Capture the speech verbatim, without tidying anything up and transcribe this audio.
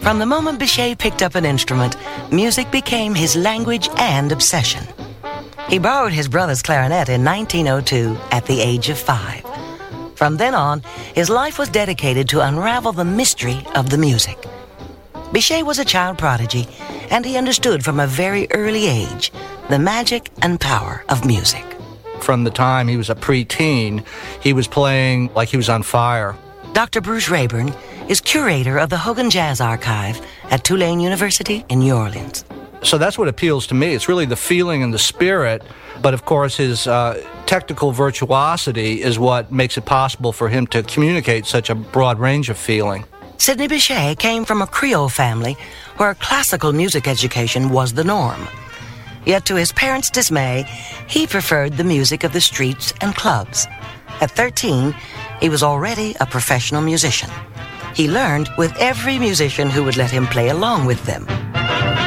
From the moment Bichet picked up an instrument, music became his language and obsession. He borrowed his brother's clarinet in nineteen oh two at the age of five. From then on, his life was dedicated to unravel the mystery of the music. Bichet was a child prodigy, and he understood from a very early age the magic and power of music. From the time he was a preteen, he was playing like he was on fire. Doctor Bruce Rayburn is curator of the Hogan Jazz Archive at Tulane University in New Orleans. So that's what appeals to me. It's really the feeling and the spirit, but of course his uh, technical virtuosity is what makes it possible for him to communicate such a broad range of feeling. Sidney Bechet came from a Creole family where classical music education was the norm. Yet to his parents' dismay, he preferred the music of the streets and clubs. At thirteen, he was already a professional musician. He learned with every musician who would let him play along with them.